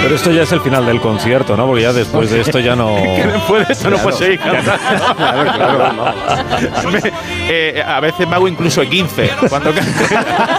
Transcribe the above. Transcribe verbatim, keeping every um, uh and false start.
Pero esto ya es el final del concierto, ¿no? Porque ya después de esto ya no... Que después de esto Claro. no puedo seguir cantando. Claro, claro, no. Me- eh, a veces me hago incluso quince cuando canto.